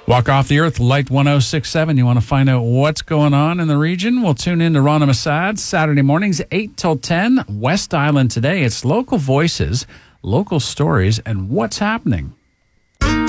Walk Off the Earth, Light 1067. You want to find out what's going on in the region? We'll tune in to Rana Masad Saturday mornings, 8 till 10. West Island today. It's local voices, local stories, and what's happening.